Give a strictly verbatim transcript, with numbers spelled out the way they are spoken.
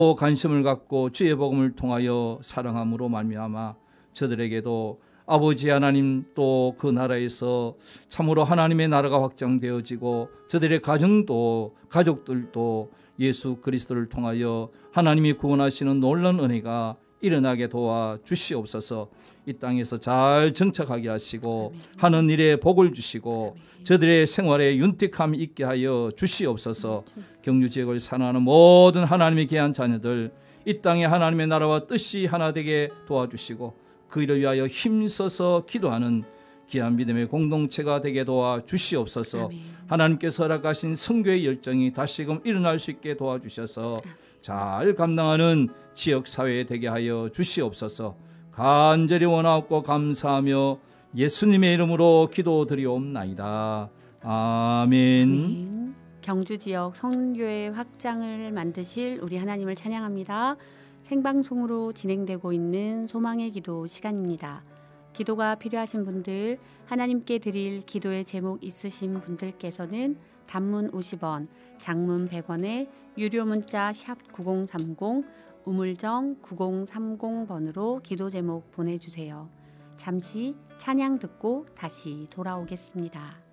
관심을 갖고 주의 복음을 통하여 사랑함으로 말미암아 저들에게도 아버지 하나님 또 그 나라에서 참으로 하나님의 나라가 확장되어지고 저들의 가정도 가족들도 예수 그리스도를 통하여 하나님이 구원하시는 놀라운 은혜가 일어나게 도와 주시옵소서. 이 땅에서 잘 정착하게 하시고 아멘. 하는 일에 복을 주시고 아멘. 저들의 생활에 윤택함이 있게 하여 주시옵소서. 아멘. 경주 지역을 사랑하는 모든 하나님의 귀한 자녀들 이 땅에 하나님의 나라와 뜻이 하나 되게 도와주시고 그 일을 위하여 힘써서 기도하는 귀한 믿음의 공동체가 되게 도와 주시옵소서. 아멘. 하나님께서 허락하신 선교의 열정이 다시금 일어날 수 있게 도와주셔서 잘 감당하는 지역사회에 되게 하여 주시옵소서. 간절히 원하옵고 감사하며 예수님의 이름으로 기도드리옵나이다. 아멘. 아멘. 경주 지역 선교회 확장을 만드실 우리 하나님을 찬양합니다. 생방송으로 진행되고 있는 소망의 기도 시간입니다. 기도가 필요하신 분들, 하나님께 드릴 기도의 제목 있으신 분들께서는 단문 오십 원, 장문 백 원에 유료 문자 샵 구공삼공, 우물정 구공삼공 번으로 기도 제목 보내주세요. 잠시 찬양 듣고 다시 돌아오겠습니다.